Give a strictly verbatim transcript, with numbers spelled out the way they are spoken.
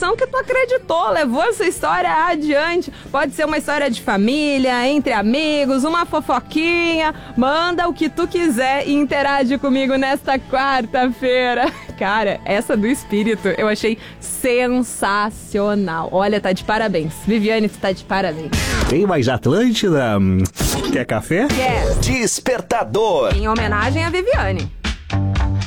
situação que tu acreditou, levou essa história adiante. Pode ser uma história de família, entre amigos, uma fofoquinha. Manda o que tu quiser e interage comigo nesta quarta-feira. Cara, essa do espírito eu achei sensacional. Olha, tá de parabéns. Viviane, tu tá de parabéns. Tem mais Atlântida? Quer café? Quer. Despertador. Em homenagem a Viviane.